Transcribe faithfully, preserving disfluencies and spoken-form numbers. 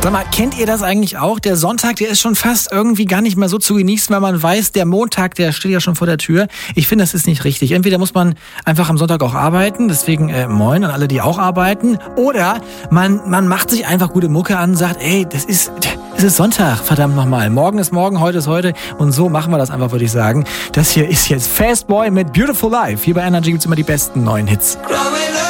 Sag mal, kennt ihr das eigentlich auch? Der Sonntag, der ist schon fast irgendwie gar nicht mehr so zu genießen, weil man weiß, der Montag, der steht ja schon vor der Tür. Ich finde, das ist nicht richtig. Entweder muss man einfach am Sonntag auch arbeiten, deswegen äh, moin an alle, die auch arbeiten. Oder man man macht sich einfach gute Mucke an und sagt, ey, das ist, es ist Sonntag, verdammt nochmal. Morgen ist morgen, heute ist heute. Und so machen wir das einfach, würde ich sagen. Das hier ist jetzt Fastboy mit Beautiful Life. Hier bei Energy gibt's immer die besten neuen Hits.